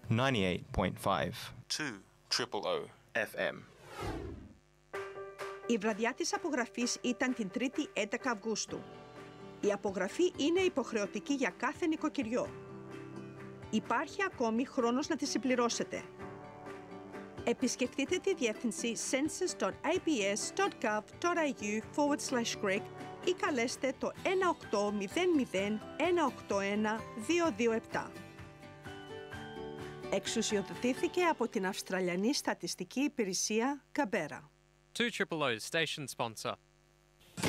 98.5 200 FM. Η βραδιά της απογραφής ήταν την 3η 11 Αυγούστου. Η απογραφή είναι υποχρεωτική για κάθε νοικοκυριό. Υπάρχει ακόμη χρόνος να τη συμπληρώσετε. Επισκεφτείτε τη διεύθυνση census.abs.gov.au/Greek ή καλέστε το 1800 181 227. Εξουσιοδοτήθηκε από την Αυστραλιανή Στατιστική Υπηρεσία Καμπέρα. 200's station sponsor.